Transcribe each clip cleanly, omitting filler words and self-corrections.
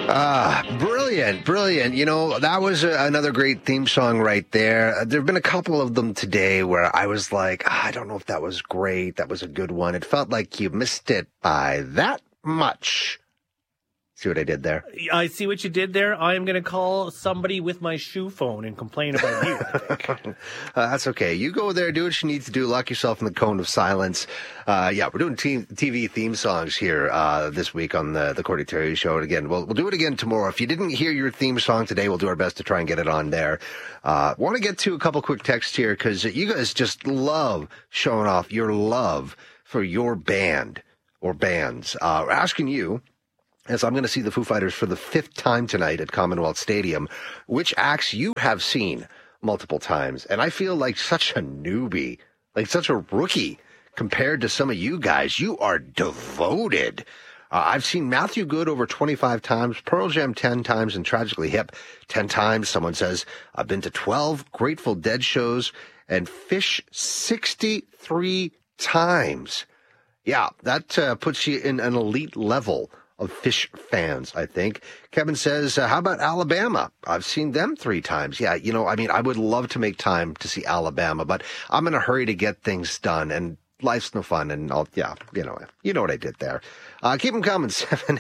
Brilliant, brilliant. You know, that was another great theme song right there. There have been a couple of them today where I was like, I don't know if that was great. That was a good one. It felt like you missed it by that much. See what I did there? I see what you did there. I am going to call somebody with my shoe phone and complain about you, I think. That's okay. You go there, do what you need to do, lock yourself in the cone of silence. We're doing TV theme songs here this week on the Cordy Terry Show. And again, we'll do it again tomorrow. If you didn't hear your theme song today, we'll do our best to try and get it on there. Want to get to a couple quick texts here because you guys just love showing off your love for your band or bands. We're asking you, as I'm going to see the Foo Fighters for the 5th time tonight at Commonwealth Stadium, which acts you have seen multiple times. And I feel like such a newbie, like such a rookie compared to some of you guys. You are devoted. I've seen Matthew Good over 25 times, Pearl Jam 10 times, and Tragically Hip 10 times. Someone says, I've been to 12 Grateful Dead shows and Phish 63 times. Yeah, that puts you in an elite level of Phish fans, I think. Kevin says, how about Alabama? I've seen them 3 times. Yeah, I would love to make time to see Alabama, but I'm in a hurry to get things done, and life's no fun, and you know what I did there. Keep them coming,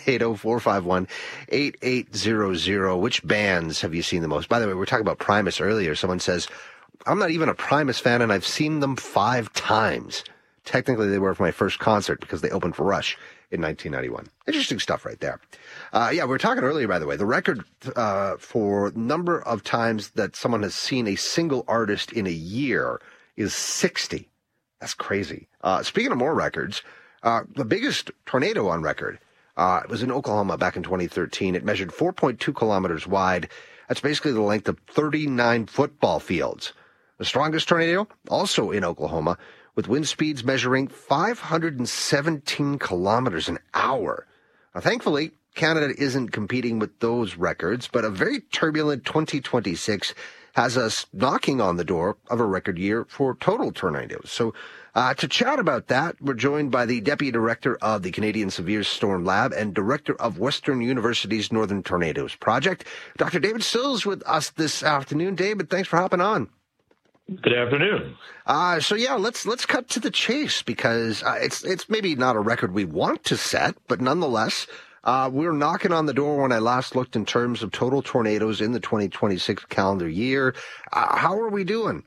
780-451-8800. Which bands have you seen the most? By the way, we were talking about Primus earlier. Someone says, I'm not even a Primus fan, and I've seen them 5 times. Technically, they were for my first concert because they opened for Rush in 1991. Interesting stuff right there. We were talking earlier, by the way, the record for number of times that someone has seen a single artist in a year is 60. That's crazy. Speaking of more records, the biggest tornado on record was in Oklahoma back in 2013. It measured 4.2 kilometers wide. That's basically the length of 39 football fields. The strongest tornado, also in Oklahoma, with wind speeds measuring 517 kilometers an hour. Now, thankfully, Canada isn't competing with those records, but a very turbulent 2026 has us knocking on the door of a record year for total tornadoes. So to chat about that, we're joined by the Deputy Director of the Canadian Severe Storm Lab and Director of Western University's Northern Tornadoes Project, Dr. David Sills, with us this afternoon. David, thanks for hopping on. Good afternoon. Let's cut to the chase because it's maybe not a record we want to set, but nonetheless, we're knocking on the door when I last looked in terms of total tornadoes in the 2026 calendar year. How are we doing?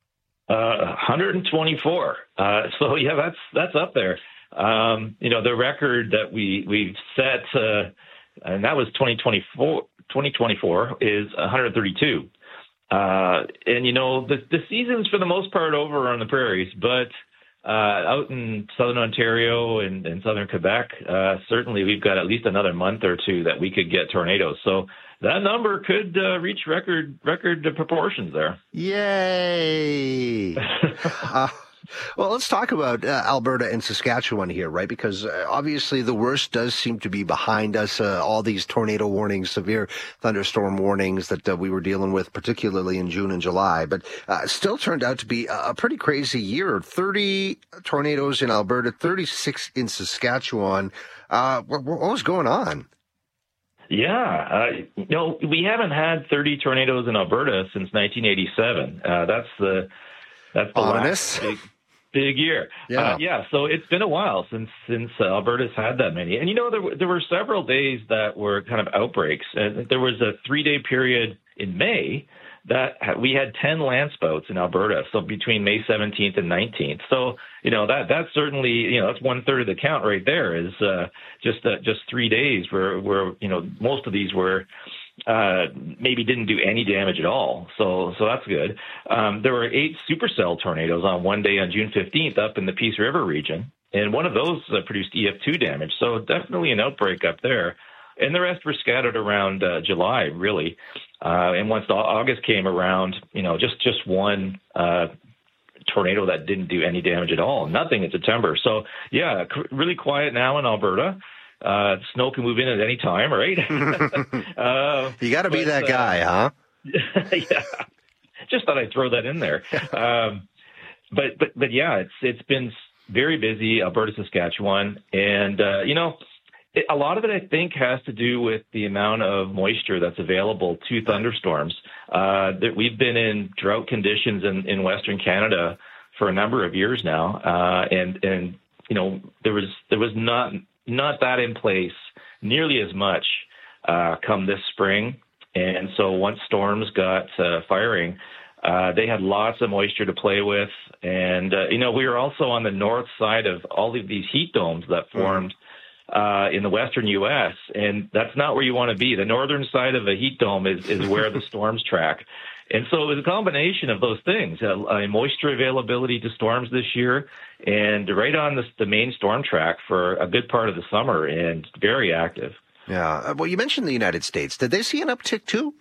124. So yeah, that's up there. The record that we've set, and that was 2024 is 132. The season's for the most part over on the prairies, but out in southern Ontario and southern Quebec, certainly we've got at least another month or two that we could get tornadoes. So that number could reach record proportions there. Yay! Well, let's talk about Alberta and Saskatchewan here, right? Because obviously the worst does seem to be behind us. All these tornado warnings, severe thunderstorm warnings that we were dealing with, particularly in June and July, but still turned out to be a pretty crazy year. 30 tornadoes in Alberta, 36 in Saskatchewan. What was going on? Yeah, we haven't had 30 tornadoes in Alberta since 1987. That's the ominous. Big year. Yeah. So it's been a while since Alberta's had that many. And, there were several days that were kind of outbreaks. And there was a 3-day period in May that we had 10 landspouts in Alberta. So between May 17th and 19th. So, that's certainly, that's 1/3 of the count right there is just 3 days where most of these were maybe didn't do any damage at all. So that's good. There were 8 supercell tornadoes on one day on June 15th up in the Peace River region. And one of those produced EF2 damage. So definitely an outbreak up there. And the rest were scattered around July, really. And once August came around, just one tornado that didn't do any damage at all. Nothing in September. So, yeah, really quiet now in Alberta. Snow can move in at any time, right? You got to be that guy, huh? Yeah. Just thought I'd throw that in there. But yeah, it's been very busy, Alberta, Saskatchewan, and A lot of it, I think, has to do with the amount of moisture that's available to thunderstorms. That we've been in drought conditions in Western Canada for a number of years now, and there was not that in place nearly as much come this spring. And so once storms got firing, they had lots of moisture to play with. And, we were also on the north side of all of these heat domes that formed in the western U.S., and that's not where you want to be. The northern side of a heat dome is where the storms track. And so it was a combination of those things, moisture availability to storms this year, and right on the main storm track for a good part of the summer, and very active. Yeah. Well, you mentioned the United States. Did they see an uptick too?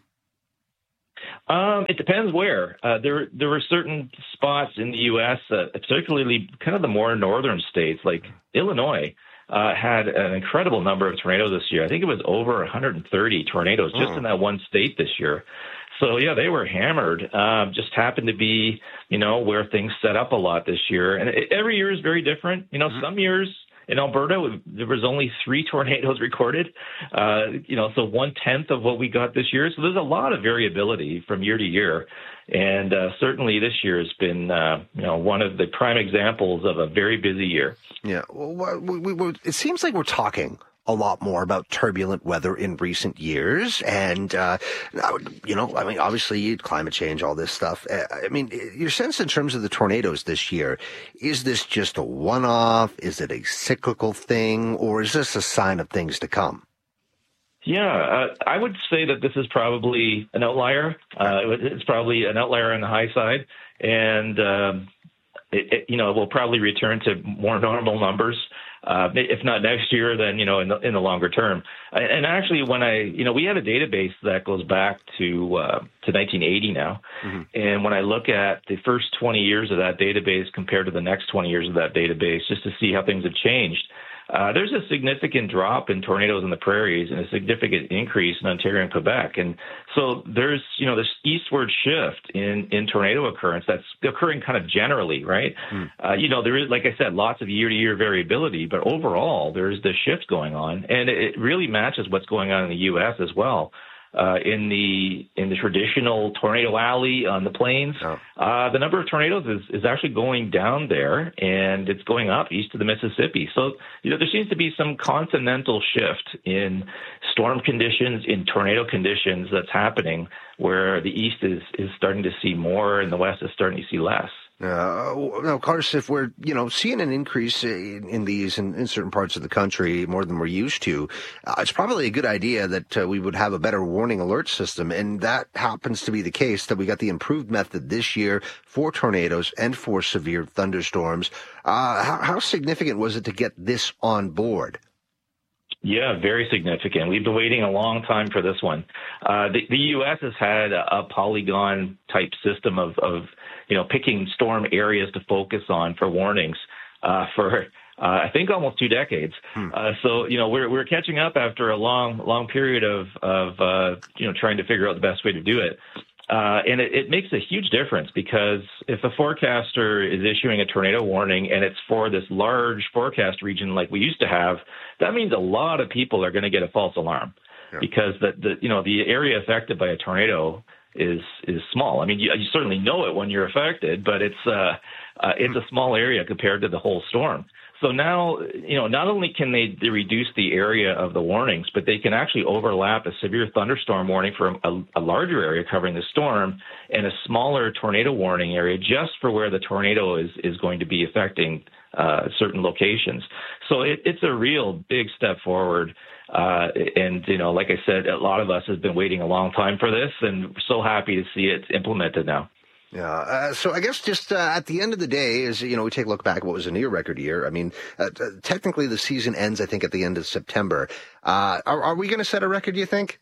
It depends where. There were certain spots in the U.S., particularly kind of the more northern states, like Illinois, had an incredible number of tornadoes this year. I think it was over 130 tornadoes just in that one state this year. So, yeah, they were hammered. Just happened to be, where things set up a lot this year. And every year is very different. Some years in Alberta, there was only 3 tornadoes recorded, so 1/10 of what we got this year. So there's a lot of variability from year to year. And certainly this year has been, one of the prime examples of a very busy year. Yeah. Well, it seems like we're talking a lot more about turbulent weather in recent years. And, obviously climate change, all this stuff. Your sense in terms of the tornadoes this year, is this just a one-off? Is it a cyclical thing? Or is this a sign of things to come? Yeah, I would say that this is probably an outlier. It's probably an outlier on the high side. And, it will probably return to more normal numbers. If not next year, then, in the longer term. And actually, when we have a database that goes back to 1980 now. Mm-hmm. And when I look at the first 20 years of that database compared to the next 20 years of that database, just to see how things have changed, there's a significant drop in tornadoes in the prairies and a significant increase in Ontario and Quebec. And so there's, this eastward shift in tornado occurrence that's occurring kind of generally, right? There is, like I said, lots of year-to-year variability, but overall there's this shift going on. And it really matches what's going on in the U.S. as well. In the traditional tornado alley on the plains, the number of tornadoes is actually going down there, and it's going up east of the Mississippi. So, there seems to be some continental shift in storm conditions, in tornado conditions that's happening, where the east is starting to see more and the west is starting to see less. Of course, if we're, seeing an increase in these in certain parts of the country more than we're used to, it's probably a good idea that we would have a better warning alert system. And that happens to be the case, that we got the improved method this year for tornadoes and for severe thunderstorms. How significant was it to get this on board? Yeah, very significant. We've been waiting a long time for this one. The U.S. has had a polygon type system of picking storm areas to focus on for warnings for I think almost 2 decades. So we're catching up after a long period of trying to figure out the best way to do it. And it makes a huge difference, because if a forecaster is issuing a tornado warning and it's for this large forecast region like we used to have, that means a lot of people are going to get a false alarm, because the area affected by a tornado is small. I mean, you certainly know it when you're affected, but it's a small area compared to the whole storm. So now, not only can they reduce the area of the warnings, but they can actually overlap a severe thunderstorm warning for a larger area covering the storm and a smaller tornado warning area just for where the tornado is going to be affecting certain locations. So it's a real big step forward. And, like I said, a lot of us have been waiting a long time for this, and we're so happy to see it implemented now. Yeah. So I guess just at the end of the day, as we take a look back at what was a near record year. I mean, technically the season ends, I think, at the end of September. Are we going to set a record, do you think?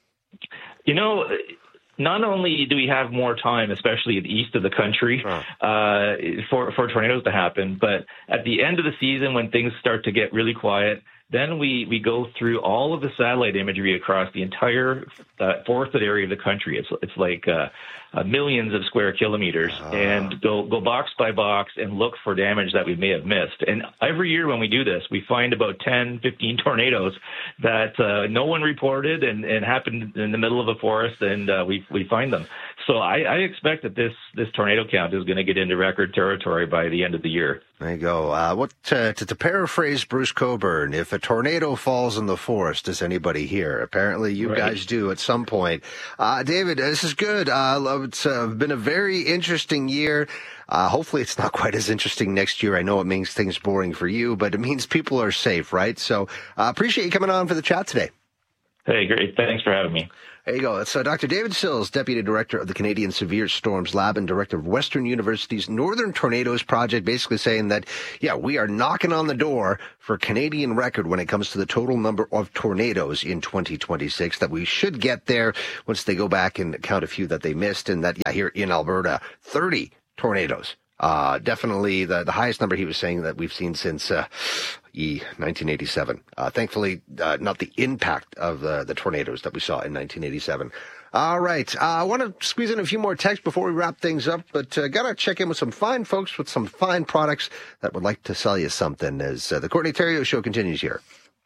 Not only do we have more time, especially at the east of the country, for tornadoes to happen, but at the end of the season, when things start to get really quiet, Then we go through all of the satellite imagery across the entire forested area of the country. It's like millions of square kilometers, and go box by box and look for damage that we may have missed. And every year when we do this, we find about 10, 15 tornadoes that no one reported and happened in the middle of a forest, and we find them. So I expect that this tornado count is going to get into record territory by the end of the year. There you go. To paraphrase Bruce Cockburn, if a tornado falls in the forest, does anybody hear? Apparently you guys do at some point. David, this is good. It's been a very interesting year. Hopefully it's not quite as interesting next year. I know it means things boring for you, but it means people are safe, right? So appreciate you coming on for the chat today. Hey, great. Thanks for having me. There you go. It's Dr. David Sills, Deputy Director of the Canadian Severe Storms Lab and Director of Western University's Northern Tornadoes Project, basically saying that, we are knocking on the door for a Canadian record when it comes to the total number of tornadoes in 2026, that we should get there once they go back and count a few that they missed, and that, here in Alberta, 30 tornadoes. Definitely the highest number he was saying that we've seen since 1987. Thankfully, not the impact of the tornadoes that we saw in 1987. All right. I want to squeeze in a few more texts before we wrap things up, but got to check in with some fine folks with some fine products that would like to sell you something as the Courtney Theriault Show continues here.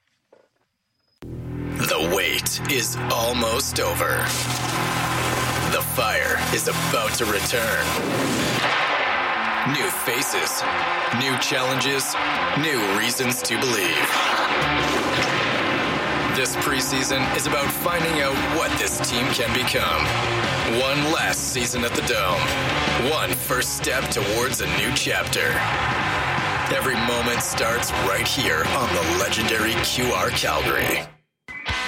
The wait is almost over. The fire is about to return. New faces, new challenges, new reasons to believe. This preseason is about finding out what this team can become. One last season at the Dome. One first step towards a new chapter. Every moment starts right here on the legendary QR Calgary.